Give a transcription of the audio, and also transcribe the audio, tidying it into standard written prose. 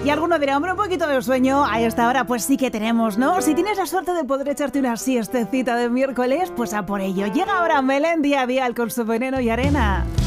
Y alguno dirá, hombre, un poquito de sueño a esta hora, pues sí que tenemos, ¿no? Si tienes la suerte de poder echarte una siestecita de miércoles, pues a por ello. Llega ahora Melendi a Dial con su veneno y arena.